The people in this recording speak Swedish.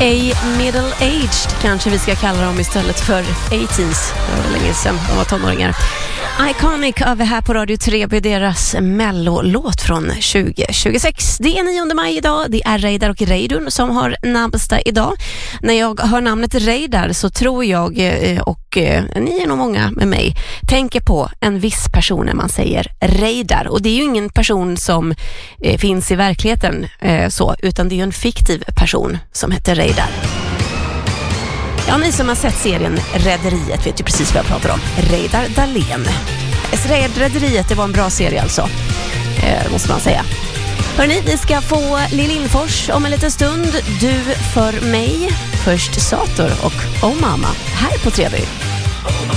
Middle-aged kanske vi ska kalla dem istället för 18s. Det var länge sedan de var tonåringar. Iconic av här på Radio 3 blir deras mellolåt från 2026. Det är 9 maj idag. Det är Reidar och Reidun som har namnsdag idag. När jag hör namnet Reidar så tror jag, och ni är nog många med mig, tänker på en viss person när man säger Reidar. Och det är ju ingen person som finns i verkligheten utan det är ju en fiktiv person som heter Reidar. Ja, ni som har sett serien Rederiet vet ju precis vad jag pratar om. Reidar Dahlén. Rederiet, det var en bra serie alltså. Måste man säga. Hörrni, ni ska få Lill Lindfors om en liten stund. Du för mig. Först Sator och Oh Mama. Här på 3.